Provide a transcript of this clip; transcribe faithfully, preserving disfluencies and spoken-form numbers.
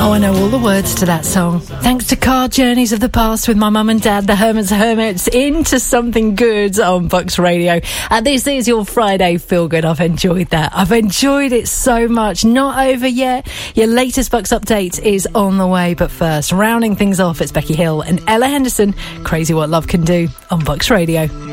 Oh, I know all the words to that song. Thanks to Car Journeys of the Past with my mum and dad, the Hermits Hermits, into something good on Bucks Radio. And this is your Friday Feel Good. I've enjoyed that. I've enjoyed it so much. Not over yet. Your latest Bucks update is on the way. But first, rounding things off, it's Becky Hill and Ella Henderson. Crazy What Love Can Do on Bucks Radio.